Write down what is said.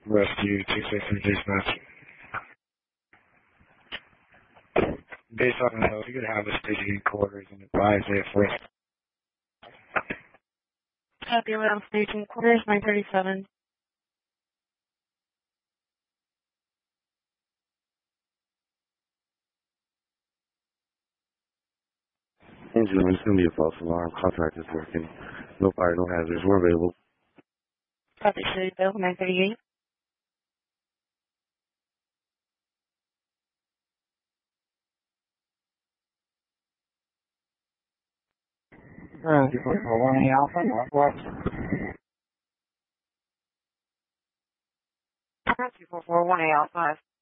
Rescue 263 dispatch. Based on the note, you could have a staging quarters and advise it first. Copy around staging quarters, 937. Engine room, it's going to be a false alarm. Contract is working. No fire, no hazards. We're available. Copy, City Bill, 938. Road 241 Alpha, Northwest. 241 Alpha.